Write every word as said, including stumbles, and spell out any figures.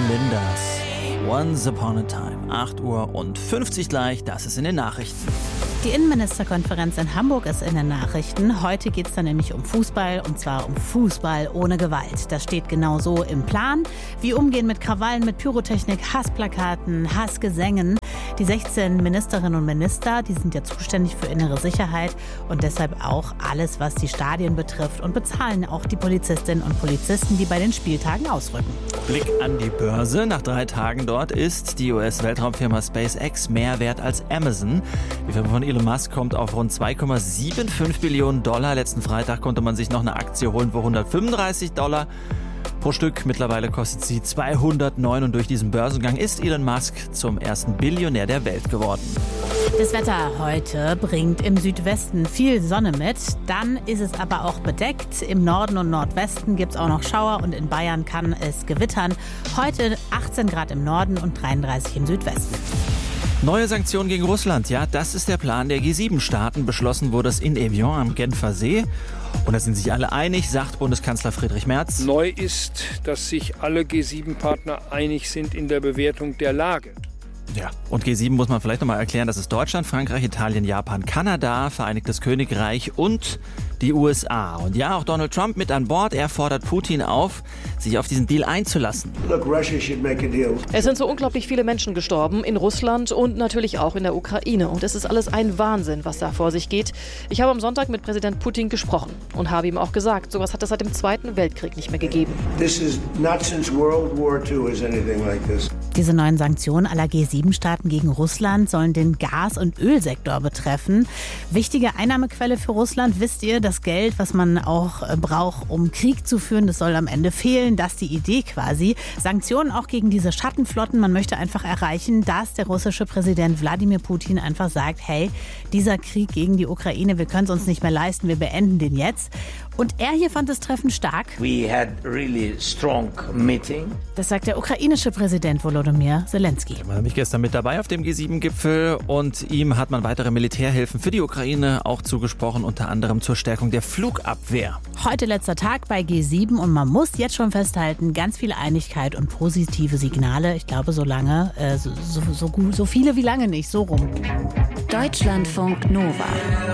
Linders. Once Upon a Time. acht Uhr und fünfzig gleich, das ist in den Nachrichten. Die Innenministerkonferenz in Hamburg ist in den Nachrichten. Heute geht es dann nämlich um Fußball, und zwar um Fußball ohne Gewalt. Das steht genau so im Plan. Wie umgehen mit Krawallen, mit Pyrotechnik, Hassplakaten, Hassgesängen. Die sechzehn Ministerinnen und Minister, die sind ja zuständig für innere Sicherheit und deshalb auch alles, was die Stadien betrifft, und bezahlen auch die Polizistinnen und Polizisten, die bei den Spieltagen ausrücken. Blick an die Börse. Nach drei Tagen dort ist die U S-Weltraumfirma SpaceX mehr wert als Amazon. Die Firma von Elon Musk kommt auf rund zwei Komma fünfundsiebzig Billionen Dollar. Letzten Freitag konnte man sich noch eine Aktie holen für hundertfünfunddreißig Dollar pro Stück. Mittlerweile kostet sie zweihundertneun und durch diesen Börsengang ist Elon Musk zum ersten Billionär der Welt geworden. Das Wetter heute bringt im Südwesten viel Sonne mit. Dann ist es aber auch bedeckt. Im Norden und Nordwesten gibt es auch noch Schauer und in Bayern kann es gewittern. Heute achtzehn Grad im Norden und dreiunddreißig im Südwesten. Neue Sanktionen gegen Russland, ja, das ist der Plan der G sieben Staaten. Beschlossen wurde es in Evian am Genfer See. Und da sind sich alle einig, sagt Bundeskanzler Friedrich Merz. Neu ist, dass sich alle G sieben Partner einig sind in der Bewertung der Lage. Ja, und G sieben muss man vielleicht nochmal erklären, das ist Deutschland, Frankreich, Italien, Japan, Kanada, Vereinigtes Königreich und die U S A. Und ja, auch Donald Trump mit an Bord. Er fordert Putin auf, sich auf diesen Deal einzulassen. Look, Russia should make a deal. Es sind so unglaublich viele Menschen gestorben in Russland und natürlich auch in der Ukraine. Und es ist alles ein Wahnsinn, was da vor sich geht. Ich habe am Sonntag mit Präsident Putin gesprochen und habe ihm auch gesagt, sowas hat es seit dem Zweiten Weltkrieg nicht mehr gegeben. This is not since World War Two is anything like this. Diese neuen Sanktionen aller G sieben Staaten gegen Russland sollen den Gas- und Ölsektor betreffen. Wichtige Einnahmequelle für Russland, wisst ihr, das Geld, was man auch braucht, um Krieg zu führen, das soll am Ende fehlen. Das ist die Idee quasi. Sanktionen auch gegen diese Schattenflotten. Man möchte einfach erreichen, dass der russische Präsident Wladimir Putin einfach sagt, hey, dieser Krieg gegen die Ukraine, wir können es uns nicht mehr leisten, wir beenden den jetzt. Und er hier fand das Treffen stark. We had really strong meeting. Das sagt der ukrainische Präsident Volodymyr Zelensky. Er war nämlich gestern mit dabei auf dem G sieben Gipfel und ihm hat man weitere Militärhilfen für die Ukraine auch zugesprochen, unter anderem zur Stärkung der Flugabwehr. Heute letzter Tag bei G sieben und man muss jetzt schon festhalten, ganz viel Einigkeit und positive Signale. Ich glaube, so lange, äh, so, so, so, so viele wie lange nicht, so rum. Deutschlandfunk Nova.